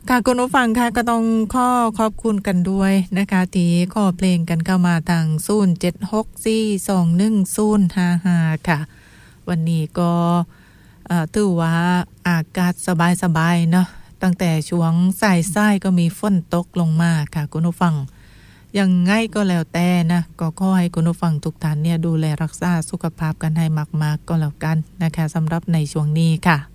ค่ะคุณผู้ฟังค่ะก็ต้องขอบคุณกันด้วยนะคะที่ขอเพลงกันเข้ามาทาง0764210055ค่ะวันนี้ก็ถือว่าอากาศสบายๆเนาะตั้งแต่ช่วงสายๆก็มีฝนตกลงมาค่ะคุณผู้ฟังยังไงก็แล้วแต่นะก็ขอให้คุณผู้ฟังทุกท่านเนี่ยดูแลรักษาสุขภาพกันให้มากๆก็แล้วกันนะคะสำหรับในช่วงนี้ค่ะ